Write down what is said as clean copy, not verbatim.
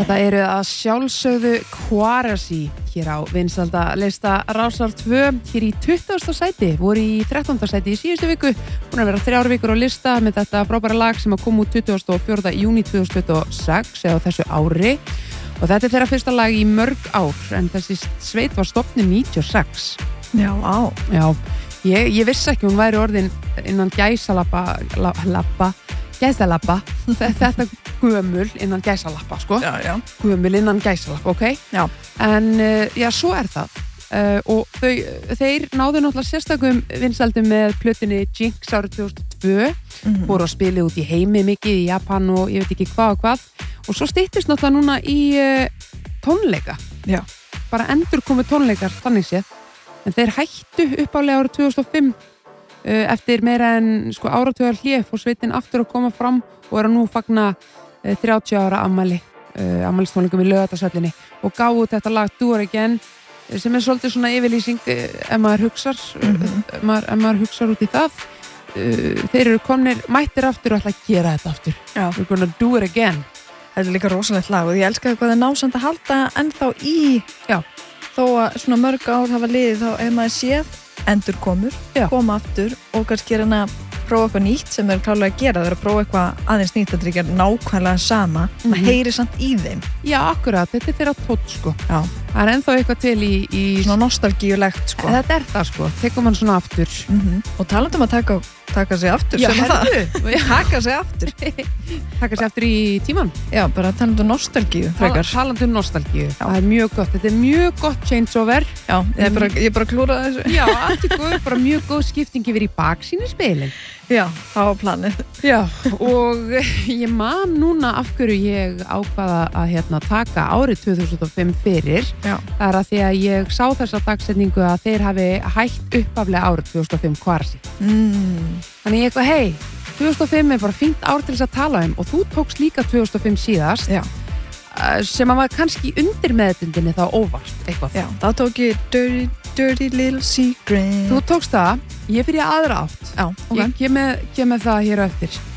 Þetta eru að sjálfsögðu Qvarasi hér á vinsælda lista Rásar 2 hér í 20. sæti, voru í 13. sæti í síðustu viku, búin að vera 3 vikur á lista með þetta frábæra lag sem að koma út 24. júní 2026 eða þessu ári og þetta er þeirra fyrsta lag í mörg ár en þessi sveit var stofnuð 96. Já, á. Já, ég vissi ekki hún væri orðin innan gæsalappa þetta gömul innan gæsalappa sko. Já. Gömul innan gæsalappa, ok? Já. En já, svo er það og þeir náðu náttúrulega sérstakum vinsældum með plötunni Jinx árið 2002 voru að spila út í heimi mikið í Japan og ég veit ekki hvað og hvað og svo styttist náttúrulega núna í tónleika. Já. Bara endur komu tónleikar þannig séð en þeir hættu uppálega árið 2005 eftir meira en sko áratugar hlé fór sveitin aftur að koma fram og er að nú fagna 30 ára afmælistónleikum í Laugardalshöllinni og gáðu þetta lag Do It Again sem er svolítið svona yfirlýsing ef maður hugsar út í það þeir eru komnir mættir aftur og ætla að gera þetta aftur. Já. We're gonna do it again. Þetta er líka rosalegt lag og ég elska hvað það násamt að halda ennþá í. Já. Þó að svona mörg ár hafa liðið þá ef maður séð endurkomur, koma aftur og kannski er hann að prófa eitthvað nýtt sem þeir klálega að gera, þeir að prófa eitthvað aðeins nýtt að tryggja nákvæmlega sama maður heyri samt í þeim. Já, akkurat, þetta er þeirra tótt sko. Já. Það er ennþá eitthvað til í svona nostalgíulegt sko. Þetta er það sko, tekum hann svona aftur. Og talandum að taka sig aftur. Já, taka sig aftur. Taka sig aftur í tíman. Já, bara talandum nostalgíu frekar. Talandum nostalgíu, það er mjög gott. Þetta er mjög gott changeover. Já, ég bara klúra þessu. Já, allt er góð, bara mjög góð skipting yfir í baksýnisspegilinn. Já, það var planið. Já, og ég man núna af hverju ég ákvaða að taka árið 2005 fyrir. Já. Það er að því að ég sá þessa dagsetningu að þeir hafi hætt uppaflega árið 2005 Qvarasi. Þannig ég eitthvað, hey, 2005 er bara fínt ár til þess að tala um og þú tókst líka 2005 síðast. Já. Sem að var kannski undir meðutundinni þá óvart eitthvað. Já, þá tók ég Dirty Little Secret. Þú tókst það, ég fyrir aðra átt. Já, ok. Ég kem með það hér á eftir.